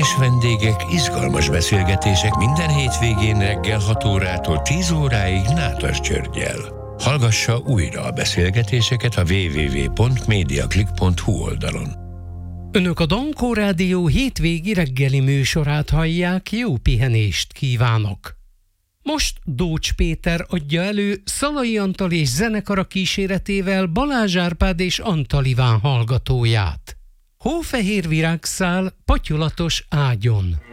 Érdekes vendégek, izgalmas beszélgetések minden hétvégén reggel 6 órától 10 óráig Nádas Györggyel. Hallgassa újra a beszélgetéseket a www.mediaclick.hu oldalon. Önök a Dankó Rádió hétvégi reggeli műsorát hallják, jó pihenést kívánok! Most Dócs Péter adja elő Szalai Antal és zenekara kíséretével Balázs Árpád és Antal Iván hallgatóját. Hófehér virágszál patyolatos ágyon.